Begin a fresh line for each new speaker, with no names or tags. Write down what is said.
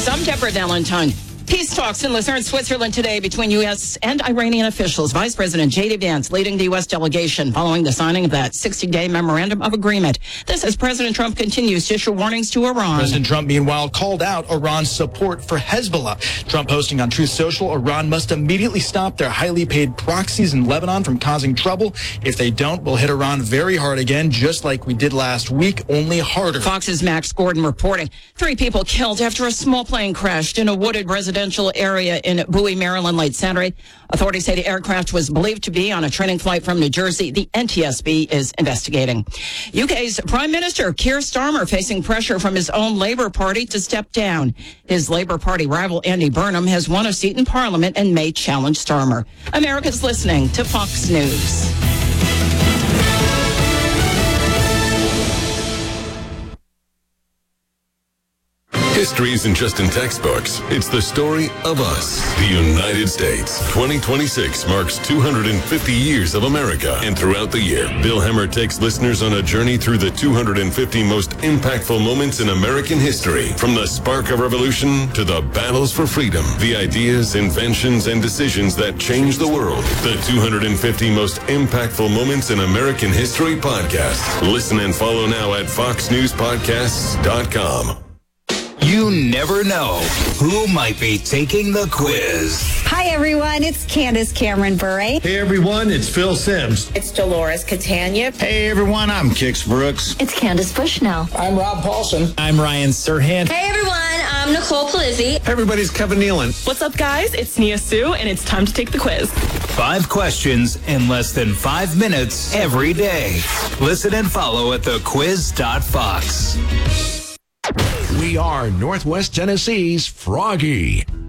News. I'm Deborah Valentine. Peace talks in Lucerne, Switzerland today between U.S. and Iranian officials. Vice President J.D. Vance leading the U.S. delegation following the signing of that 60-day memorandum of agreement. This as President Trump continues to issue warnings to Iran.
President Trump, meanwhile, called out Iran's support for Hezbollah. Trump posting on Truth Social, Iran must immediately stop their highly paid proxies in Lebanon from causing trouble. If they don't, we'll hit Iran very hard again, just like we did last week, only harder.
Fox's Max Gordon reporting 3 people killed after a small plane crashed in a wooded residential area in Bowie, Maryland late Saturday. Authorities say the aircraft was believed to be on a training flight from New Jersey. The NTSB is investigating. UK's Prime Minister Keir Starmer facing pressure from his own Labour Party to step down. His Labour Party rival Andy Burnham has won a seat in Parliament and may challenge Starmer. America's listening to Fox News.
History isn't just in textbooks. It's the story of us, the United States. 2026 marks 250 years of America. And throughout the year, Bill Hemmer takes listeners on a journey through the 250 most impactful moments in American history. From the spark of revolution to the battles for freedom, the ideas, inventions, and decisions that changed the world. The 250 most impactful moments in American history podcast. Listen and follow now at foxnewspodcasts.com.
You never know who might be taking the quiz.
Hi, everyone. It's Candace Cameron Bure.
Hey, everyone. It's Phil Sims.
It's Dolores Catania.
Hey, everyone. I'm Kix Brooks.
It's Candace Bushnell.
I'm Rob Paulson.
I'm Ryan Serhant.
Hey, everyone. I'm Nicole Palizzi.
Hey, everybody. It's Kevin Nealon.
What's up, guys? It's Nia Sue, and it's time to take the quiz.
5 questions in less than 5 minutes every day. Listen and follow at thequiz.fox.
We are Northwest Tennessee's Froggy.